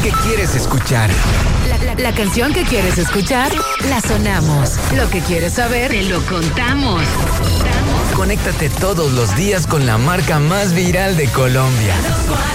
que quieres escuchar. La canción que quieres escuchar, la sonamos. Lo que quieres saber, te lo contamos. Conéctate todos los días con la marca más viral de Colombia.